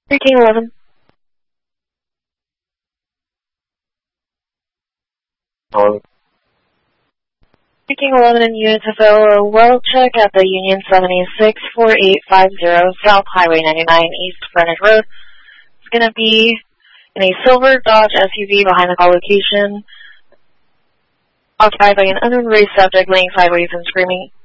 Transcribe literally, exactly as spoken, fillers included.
Speaking eleven. Hello. Speaking eleven in unit to fill a well check at the Union seventy-six four eight five zero South Highway ninety-nine East Frontage Road. It's going to be in a silver Dodge S U V behind the call location, occupied by an unknown race subject laying sideways and screaming